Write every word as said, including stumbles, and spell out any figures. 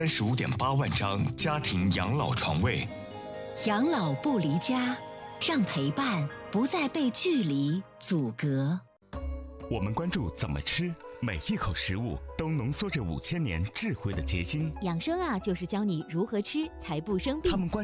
三十五点八万张家庭养老床位。 养老不离家，让陪伴不再被距离阻隔。 我们关注怎么吃，每一口食物都浓缩着五千年智慧的结晶。 养生啊，就是教你如何吃才不生病。 他们关